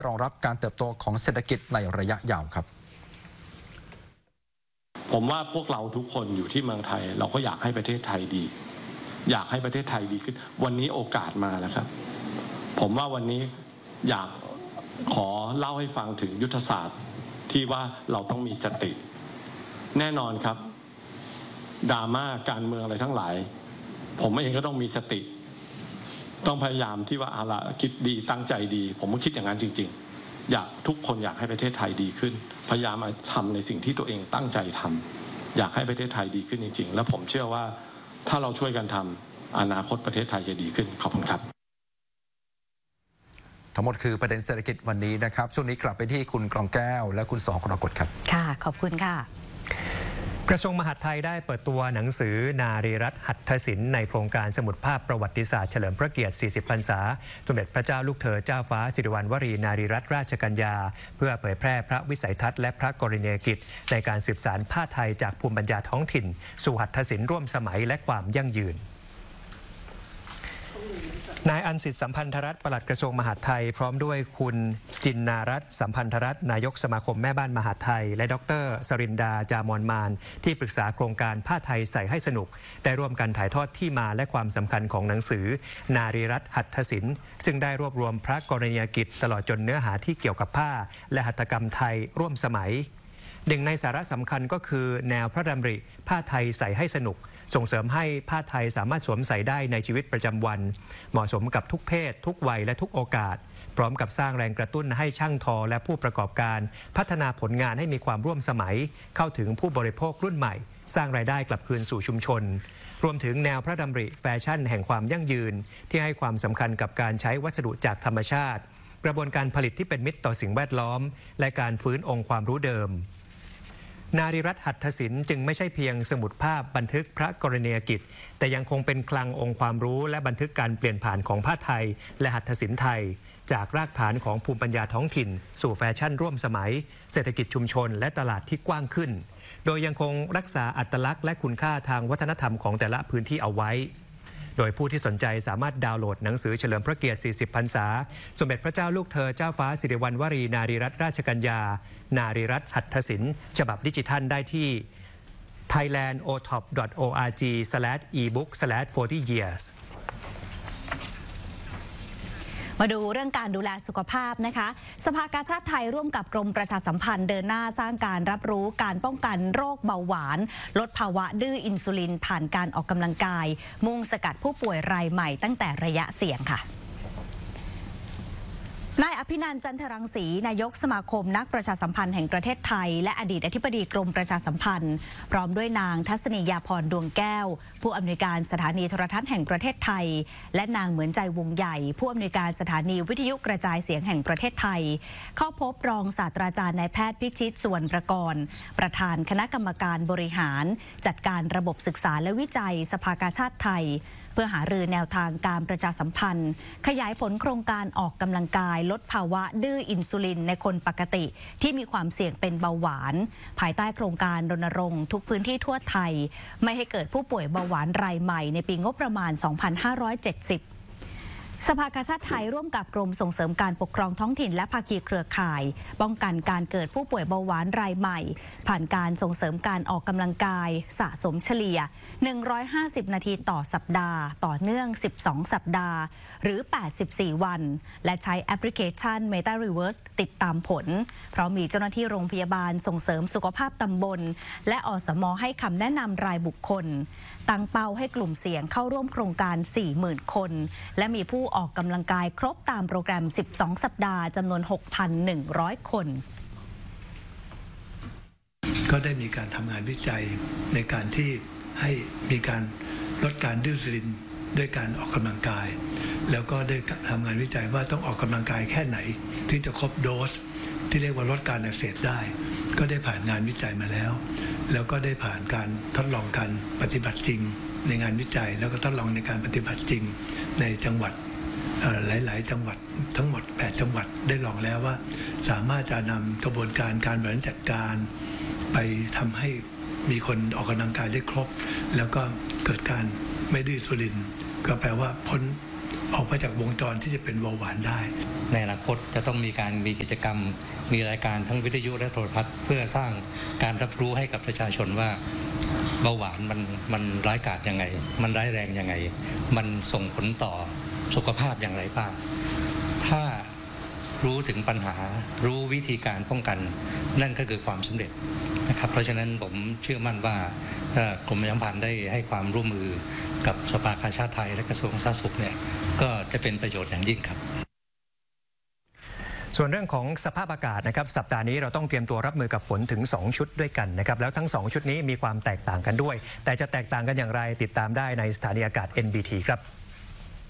รองรับการเติบโตของเศรษฐกิจในระยะยาวครับผมว่าพวกเราทุกคนอยู่ที่เมืองไทยเราก็อยากให้ประเทศไทยดีอยากให้ประเทศไทยดีขึ้นวันนี้โอกาสมาแล้วครับผมว่าวันนี้อยากขอเล่าให้ฟังถึงยุทธศาสตร์ที่ว่าเราต้องมีสติแน่นอนครับดราม่าการเมืองอะไรทั้งหลายผมเองก็ต้องมีสติต้องพยายามที่ว่าเอาละคิดดีตั้งใจดีผมก็คิดอย่างนั้นจริงๆอยากทุกคนอยากให้ประเทศไทยดีขึ้นพยายามทำในสิ่งที่ตัวเองตั้งใจทำอยากให้ประเทศไทยดีขึ้นจริงๆแล้วผมเชื่อว่าถ้าเราช่วยกันทำอนาคตประเทศไทยจะดีขึ้นขอบคุณครับทั้งหมดคือประเด็นเศรษฐกิจวันนี้นะครับช่วงนี้กลับไปที่คุณกรองแก้วและคุณสองกรกฎครับค่ะขอบคุณค่ะกระทรวงมหาดไทยได้เปิดตัวหนังสือนารีรัตน์หัตถศิลป์ในโครงการสมุดภาพประวัติศาสตร์เฉลิมพระเกียรติ 40 พรรษาสมเด็จพระเจ้าลูกเธอเจ้าฟ้าสิริวัณวรีนารีรัตน์ราชกัญญาเพื่อเผยแพร่พระวิสัยทัศน์และพระกรณียกิจในการสืบสานผ้าไทยจากภูมิปัญญาท้องถิ่นสู่หัตถศิลป์ร่วมสมัยและความยั่งยืนนายอันสิทธิสัมพันธรัตน์ปลัดกระทรวงมหาดไทยพร้อมด้วยคุณจินนารัตน์สัมพันธรัตน์นายกสมาคมแม่บ้านมหาดไทยและดร.สรินดาจามอนมานที่ปรึกษาโครงการผ้าไทยใส่ให้สนุกได้ร่วมกันถ่ายทอดที่มาและความสำคัญของหนังสือนารีรัตน์หัตถศิลป์ซึ่งได้รวบรวมพระกรณียกิจตลอดจนเนื้อหาที่เกี่ยวกับผ้าและหัตถกรรมไทยร่วมสมัยหนึ่งในสาระสำคัญก็คือแนวพระดำริผ้าไทยใส่ให้สนุกส่งเสริมให้ผ้าไทยสามารถสวมใส่ได้ในชีวิตประจำวันเหมาะสมกับทุกเพศทุกวัยและทุกโอกาสพร้อมกับสร้างแรงกระตุ้นให้ช่างทอและผู้ประกอบการพัฒนาผลงานให้มีความร่วมสมัยเข้าถึงผู้บริโภครุ่นใหม่สร้างรายได้กลับคืนสู่ชุมชนรวมถึงแนวพระดำริแฟชั่นแห่งความยั่งยืนที่ให้ความสำคัญกับการใช้วัสดุจากธรรมชาติกระบวนการผลิตที่เป็นมิตรต่อสิ่งแวดล้อมและการฟื้นองค์ความรู้เดิมนารีรัตน์หัตถศิลป์จึงไม่ใช่เพียงสมุดภาพบันทึกพระกรณียกิจแต่ยังคงเป็นคลังองค์ความรู้และบันทึกการเปลี่ยนผ่านของผ้าไทยและหัตถศิลป์ไทยจากรากฐานของภูมิปัญญาท้องถิ่นสู่แฟชั่นร่วมสมัยเศรษฐกิจชุมชนและตลาดที่กว้างขึ้นโดยยังคงรักษาอัตลักษณ์และคุณค่าทางวัฒนธรรมของแต่ละพื้นที่เอาไว้โดยผู้ที่สนใจสามารถดาวน์โหลดหนังสือเฉลิมพระเกียรติ 40 พรรษาสมเด็จพระเจ้าลูกเธอเจ้าฟ้าสิริวัณวรีนารีรัตน์ราชกัญญานารีรัตน์หัตถศิลป์ฉบับดิจิทัลได้ที่ thailandotop.org/ebook/40years มาดูเรื่องการดูแลสุขภาพนะคะสภากาชาดไทยร่วมกับกรมประชาสัมพันธ์เดินหน้าสร้างการรับรู้การป้องกันโรคเบาหวานลดภาวะดื้ออินซูลินผ่านการออกกำลังกายมุ่งสกัดผู้ป่วยรายใหม่ตั้งแต่ระยะเสี่ยงค่ะนายอภินันท์จันทรังสีนายกสมาคมนักประชาสัมพันธ์แห่งประเทศไทยและอดีตอธิบดีกรมประชาสัมพันธ์พร้อมด้วยนางทัศนียาพรดวงแก้วผู้อำนวยการสถานีโทรทัศน์แห่งประเทศไทยและนางเหมือนใจวงใหญ่ผู้อำนวยการสถานีวิทยุกระจายเสียงแห่งประเทศไทยเข้าพบรองศาสตราจารย์นายแพทย์พิชิตสุวรรณประกรณ์ประธานคณะกรรมการบริหารจัดการระบบศึกษาและวิจัยสภากาชาดไทยเพื่อหารือแนวทางการประชาสัมพันธ์ขยายผลโครงการออกกำลังกายลดภาวะดื้ออินซูลินในคนปกติที่มีความเสี่ยงเป็นเบาหวานภายใต้โครงการรณรงค์ทุกพื้นที่ทั่วไทยไม่ให้เกิดผู้ป่วยเบาหวานรายใหม่ในปีงบประมาณ 2570สภากาชาดไทยร่วมกับกรมส่งเสริมการปกครองท้องถิ่นและภาคีเครือข่ายป้องกันการเกิดผู้ป่วยเบาหวานรายใหม่ผ่านการส่งเสริมการออกกำลังกายสะสมเฉลี่ย150 นาทีต่อสัปดาห์ต่อเนื่อง12 สัปดาห์หรือ84 วันและใช้แอปพลิเคชัน Meta Reverse ติดตามผลเพราะมีเจ้าหน้าที่โรงพยาบาลส่งเสริมสุขภาพตำบลและอสม.ให้คำแนะนำรายบุคคลตั้งเป้าให้กลุ่มเสี่ยงเข้าร่วมโครงการ 40,000 คนและมีผู้ออกกำลังกายครบตามโปรแกรม12 สัปดาห์จำนวน 6,100 คนก็ได้มีการทำงานวิจัยในการที่ให้มีการลดการดื้ออินซูลินด้วยการออกกำลังกายแล้วก็ได้ทำงานวิจัยว่าต้องออกกำลังกายแค่ไหนที่จะครบโดสที่เรียกว่าลดการอักเสบได้ก็ได้ผ่านงานวิจัยมาแล้วแล้วก็ได้ผ่านการทดลองการปฏิบัติจริงในงานวิจัยแล้วก็ทดลองในการปฏิบัติจริงในจังหวัดหลายๆจังหวัดทั้งหมด8จังหวัดได้ลองแล้วว่าสามารถจะนำกระบวนการการบริหารจัดการไปทำให้มีคนออกกำลังกายได้ครบแล้วก็เกิดการไม่ดื้ออินซูลินก็แปลว่าพ้นออกมาจากวงจรที่จะเป็นเบาหวานได้ในอนาคตจะต้องมีกิจกรรมมีรายการทั้งวิทยุและโทรทัศน์เพื่อสร้างการรับรู้ให้กับประชาชนว่าเบาหวานมันร้ายกาจยังไงมันร้ายแรงยังไงมันส่งผลต่อสุขภาพอย่างไรบ้างถ้ารู้ถึงปัญหารู้วิธีการป้องกันนั่นก็คือความสำเร็จนะครับเพราะฉะนั้นผมเชื่อมั่นว่ากรมประชาสัมพันธ์ได้ให้ความร่วมมือกับสภากาชาดไทยและกระทรวงสาธารณสุขเนี่ยก็จะเป็นประโยชน์อย่างยิ่งครับส่วนเรื่องของสภาพอากาศนะครับสัปดาห์นี้เราต้องเตรียมตัวรับมือกับฝนถึง2ชุดด้วยกันนะครับแล้วทั้ง2ชุดนี้มีความแตกต่างกันด้วยแต่จะแตกต่างกันอย่างไรติดตามได้ในสถานีอากาศ NBT ครับ